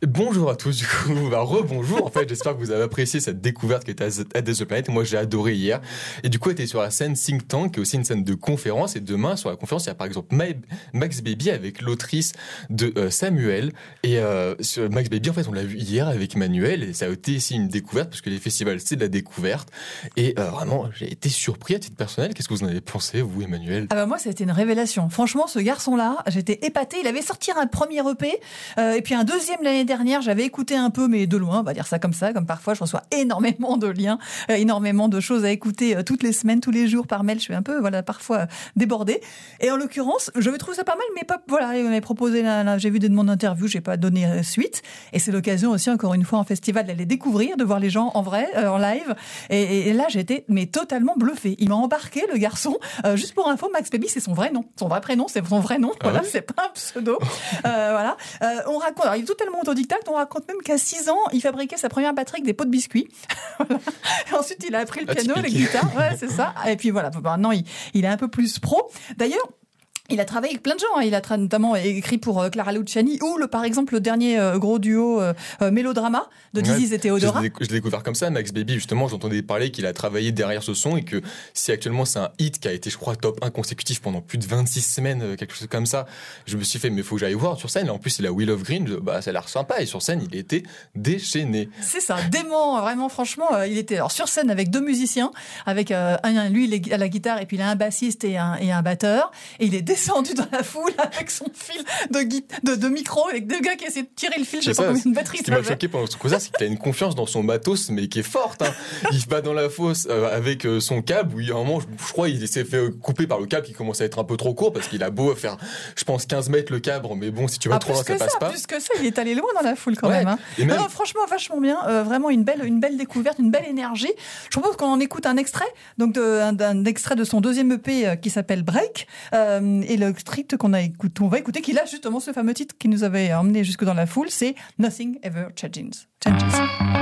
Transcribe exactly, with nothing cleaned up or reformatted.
Bonjour à tous, du coup, bah, rebonjour. En fait, j'espère que vous avez apprécié cette découverte qui était à Death the Planet. Moi, j'ai adoré hier. Et du coup, elle était sur la scène Think Tank, qui est aussi une scène de conférence. Et demain, sur la conférence, il y a par exemple Max Baby avec l'autrice de euh, Samuel. Et euh, sur Max Baby, en fait, on l'a vu hier avec Emmanuel. Et ça a été aussi une découverte, parce que les festivals, c'est de la découverte. Et euh, vraiment, j'ai été surpris à titre personnel. Qu'est-ce que vous en avez pensé, vous, Emmanuel? Ah bah moi, ça a été une révélation. Franchement, ce garçon-là, j'étais épatée. Il avait sorti un premier E P, euh, et puis un deuxième l'année dernière. J'avais écouté un peu, mais de loin, on va dire ça comme ça. Comme parfois, je reçois énormément de liens, euh, énormément de choses à écouter euh, toutes les semaines, tous les jours par mail. Je suis un peu, voilà, parfois euh, débordée. Et en l'occurrence, je trouve ça pas mal, mais pas, voilà, il m'avait proposé, là, là, j'ai vu des demandes d'interview, j'ai pas donné euh, suite. Et c'est l'occasion aussi, encore une fois, en festival, d'aller découvrir, de voir les gens en vrai, euh, en live. Et, et là, j'étais, mais totalement bluffée. Il m'a embarqué, le garçon. Euh, juste pour info, Max Baby, c'est son vrai nom. Son vrai prénom, c'est son vrai nom. Ah voilà, ouais. c'est pas un pseudo. euh, voilà. Euh, on raconte, alors, il est totalement autodidacte. On raconte même qu'à six ans, il fabriquait sa première batterie avec des pots de biscuits. Voilà. Et ensuite, il a appris le piano, la guitare. Ouais, c'est ça. Et puis voilà. Maintenant, il, il est un peu plus pro. D'ailleurs, il a travaillé avec plein de gens. Hein. Il a tra- notamment écrit pour euh, Clara Luciani ou, le, par exemple, le dernier euh, gros duo euh, euh, Mélodrama de Ouais, Diziz et Théodora. Je l'ai, je l'ai découvert comme ça, Max Baby. Justement, j'entendais parler qu'il a travaillé derrière ce son et que si actuellement c'est un hit qui a été, je crois, top un consécutif pendant plus de vingt-six semaines, quelque chose comme ça, je me suis fait, mais faut que j'aille voir sur scène. Et en plus, il a Will of Green, je, bah, ça a l'air sympa. Et sur scène, il était déchaîné. C'est ça, dément, vraiment, franchement. Euh, il était alors sur scène avec deux musiciens, avec euh, un, lui il est à la guitare et puis il a un bassiste et un, et un batteur. Et il est descendu dans la foule avec son fil de, gui- de, de micro, avec deux gars qui essaient de tirer le fil. Je sais pas combien de batteries Ce qui ça m'a fait. choqué pendant ce concert, c'est qu'il a une confiance dans son matos, mais qui est forte. Hein. Il va dans la fosse euh, avec euh, son câble, où il, à un moment, je, je crois, il s'est fait couper par le câble qui commence à être un peu trop court, parce qu'il a beau faire, je pense, quinze mètres le câble, mais bon, si tu vas Ah, trop plus loin, ça que passe ça, pas. plus que ça, il est allé loin dans la foule quand Ouais. même. Hein. Et même- Non, non, franchement, vachement bien. Euh, vraiment une belle, une belle découverte, une belle énergie. Je propose qu'on en écoute un extrait, donc de, un, un extrait de son deuxième E P euh, qui s'appelle Break, euh, et le titre qu'on a écouté, on va écouter, qu'il a justement ce fameux titre qui nous avait emmené jusque dans la foule, c'est Nothing Ever Changes. Changes.